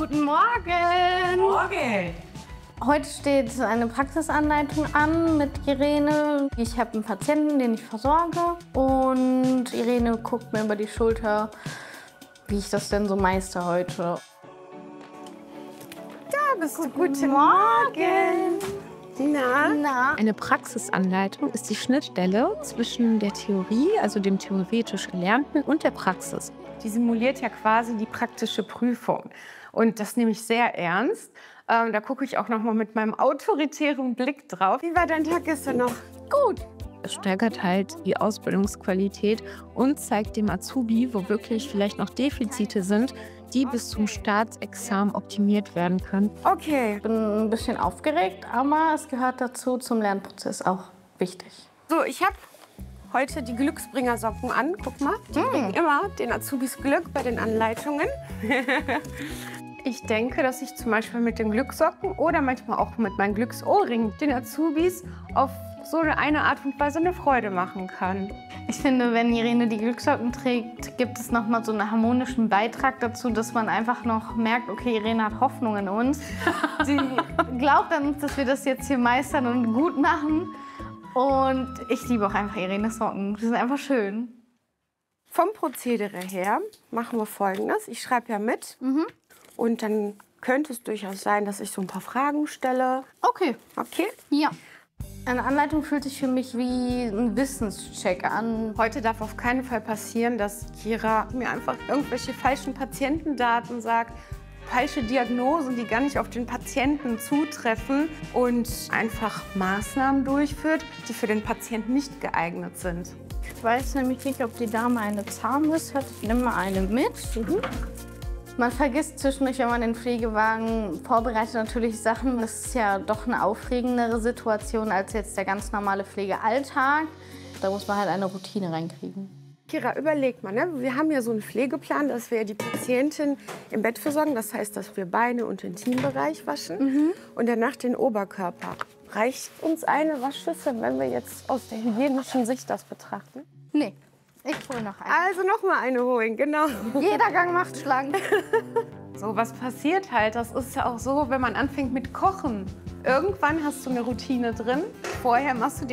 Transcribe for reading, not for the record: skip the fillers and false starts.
Guten Morgen. Morgen. Heute steht eine Praxisanleitung an mit Irene. Ich habe einen Patienten, den ich versorge. Und Irene guckt mir über die Schulter, wie ich das denn so meiste heute. Da bist du. Guten Morgen. Na? Eine Praxisanleitung ist die Schnittstelle zwischen der Theorie, also dem theoretisch Gelernten, und der Praxis. Die simuliert ja quasi die praktische Prüfung. Und das nehme ich sehr ernst. Da gucke ich auch noch mal mit meinem autoritären Blick drauf. Wie war dein Tag gestern noch? Gut. Es steigert halt die Ausbildungsqualität und zeigt dem Azubi, wo wirklich vielleicht noch Defizite sind, die bis zum Staatsexamen optimiert werden können. Okay. Ich bin ein bisschen aufgeregt, aber es gehört dazu, zum Lernprozess auch wichtig. So, ich habe heute die Glücksbringer-Socken an. Guck mal, die bringen immer den Azubis Glück bei den Anleitungen. Ich denke, dass ich zum Beispiel mit den Glückssocken oder manchmal auch mit meinen Glücksohrringen den Azubis auf so eine Art und Weise eine Freude machen kann. Ich finde, wenn Irene die Glückssocken trägt, gibt es noch mal so einen harmonischen Beitrag dazu, dass man einfach noch merkt, okay, Irene hat Hoffnung in uns. Sie glaubt an uns, dass wir das jetzt hier meistern und gut machen. Und ich liebe auch einfach Irenes Socken. Die sind einfach schön. Vom Prozedere her machen wir Folgendes. Ich schreibe ja mit und dann könnte es durchaus sein, dass ich so ein paar Fragen stelle. Okay. Okay? Ja. Eine Anleitung fühlt sich für mich wie ein Wissenscheck an. Heute darf auf keinen Fall passieren, dass Kira mir einfach irgendwelche falschen Patientendaten sagt, falsche Diagnosen, die gar nicht auf den Patienten zutreffen und einfach Maßnahmen durchführt, die für den Patienten nicht geeignet sind. Ich weiß nämlich nicht, ob die Dame eine Zahnbürste hat. Ich nehme mal eine mit. Man vergisst zwischendurch, wenn man den Pflegewagen vorbereitet, natürlich Sachen. Das ist ja doch eine aufregendere Situation als jetzt der ganz normale Pflegealltag. Da muss man halt eine Routine reinkriegen. Kira, überleg mal, ne? Wir haben ja so einen Pflegeplan, dass wir die Patientin im Bett versorgen. Das heißt, dass wir Beine und Intimbereich waschen und danach den Oberkörper. Reicht uns eine Waschschüssel, wenn wir jetzt aus der hygienischen Sicht das betrachten? Nee, ich hole noch eine. Also noch mal eine holen, genau. Jeder Gang macht schlank. So, was passiert halt, das ist ja auch so, wenn man anfängt mit Kochen. Irgendwann hast du eine Routine drin. Vorher machst du dir